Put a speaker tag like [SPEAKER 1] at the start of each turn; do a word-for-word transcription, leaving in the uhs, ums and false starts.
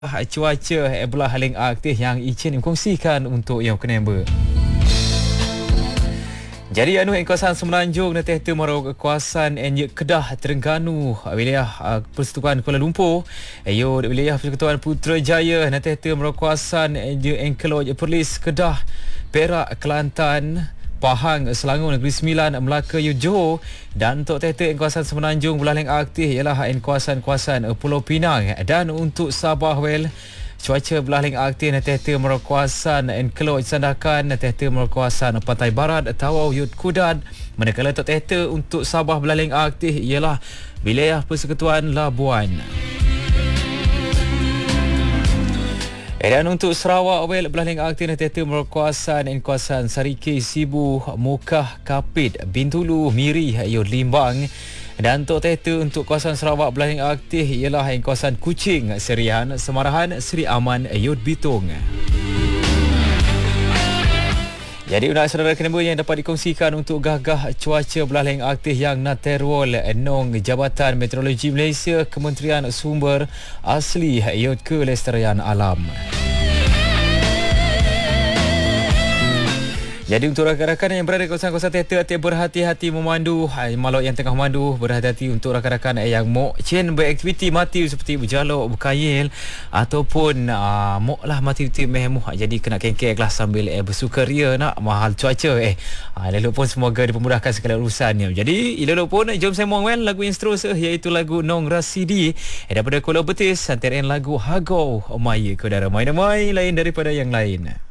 [SPEAKER 1] Cuaca Ebola Haling aktif yang Icin kongsikan untuk yang kena member. Jadi anu yang kawasan Semenanjung dan tehta marau kawasan Enjek Kedah Terengganu wilayah uh, Persekutuan Kuala Lumpur ayo wilayah Persekutuan Putrajaya dan tehta marau kawasan Enjek Engkeloj Perlis Kedah Perak Kelantan Pahang, Selangor, Negeri Sembilan, Melaka, Johor dan untuk tehta yang kawasan Semenanjung Belaleng aktif ialah yang kawasan-kawasan Pulau Pinang dan untuk Sabah well cuaca belaleng aktif dan tehta marau kawasan Engkeloj Sandakan dan tehta marau kawasan Pantai Barat Tawau Yut Kudan. Manakala untuk tehta untuk Sabah belaleng aktif ialah wilayah Persekutuan Labuan. Dan untuk Sarawak well belaleng aktif dan tehta marau kawasan dan kawasan Sarike, Sibu, Mukah, Kapit, Bintulu, Miri, Ayut Limbang. Dan untuk tehta untuk kawasan Sarawak belaleng aktif ialah yang kawasan Kuching, Serian, Semarahan, Seri Aman, Ayut Bitung. Jadi untuk saudara kenapa yang dapat dikongsikan untuk gagah cuaca belaleng aktif yang naterwol nong Jabatan Meteorologi Malaysia Kementerian Sumber Asli Ayut Kelestarian Alam. Jadi untuk rakan-rakan yang berada di kawasan-kawasan tehta, hati berhati-hati memandu. Malau yang tengah memandu, berhati-hati untuk rakan-rakan yang mau cien beraktiviti mati seperti berjaluk, berkayil ataupun uh, mau lah mati itu mehmuh. Jadi kena kengkek lah sambil eh, bersukaria nak mahal cuaca eh. Uh, lalu pun semoga dipermudahkan segala urusannya. Jadi lalu pun jom sembang well lagu yang seterusnya iaitu lagu Nong Rasidi eh, daripada Kuala Betis antara lagu Hagau Maya Kodara Mai-mai lain daripada yang lain.